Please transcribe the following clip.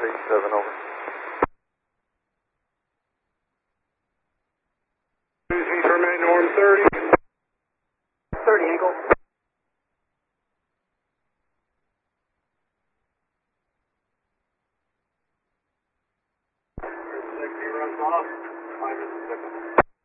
37, over. Terminate norm 30. 30, Eagle. Safety runs off. 5 minutes.